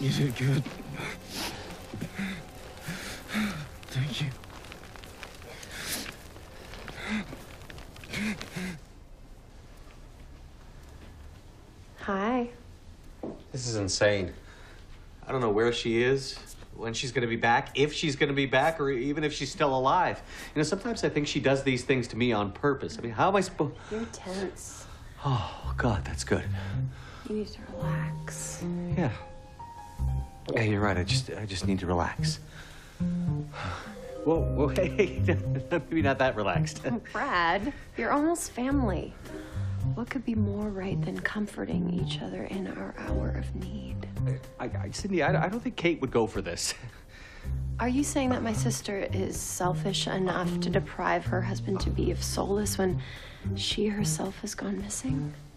You did good. Thank you. Hi. This is insane. I don't know where she is, when she's going to be back, if she's going to be back, or even if she's still alive. You know, sometimes I think she does these things to me on purpose. I mean, how am I supposed... You're tense. Oh, God, that's good. You need to relax. Yeah. Yeah, you're right. I just need to relax. Whoa, hey, maybe not that relaxed. Brad, you're almost family. What could be more right than comforting each other in our hour of need? Cindy, I don't think Kate would go for this. Are you saying that my sister is selfish enough to deprive her husband to be of solace when she herself has gone missing?